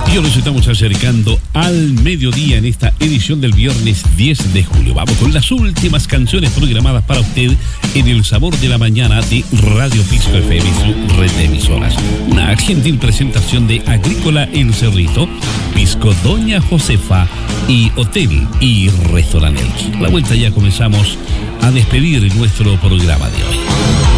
Y hoy nos estamos acercando al mediodía en esta edición del viernes 10 de julio. Vamos con las últimas canciones programadas para usted en el sabor de la mañana de Radio Pisco FM y su red de emisoras. Una gentil presentación de Agrícola El Cerrito, Pisco Doña Josefa y Hotel y Restaurante. A la vuelta ya comenzamos a despedir nuestro programa de hoy.